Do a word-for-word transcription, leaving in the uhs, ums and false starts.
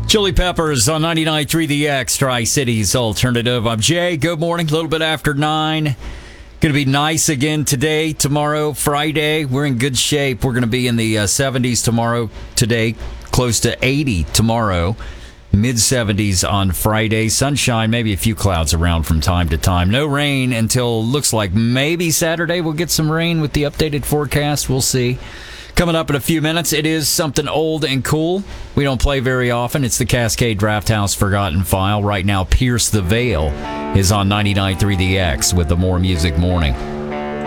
Chili Peppers on ninety-nine point three The X, Tri-Cities Alternative. I'm Jay. Good morning. A little bit after nine. Going to be nice again today, tomorrow, Friday. We're in good shape. We're going to be in the uh, seventies tomorrow, today, close to eighty tomorrow, mid seventies on Friday. Sunshine, maybe a few clouds around from time to time. No rain until looks like maybe Saturday we'll get some rain with the updated forecast. We'll see. Coming up in a few minutes, it is something old and cool. We don't play very often. It's the Cascade Draft House Forgotten File. Right now, Pierce the Veil is on ninety-nine point three The X with the More Music Morning.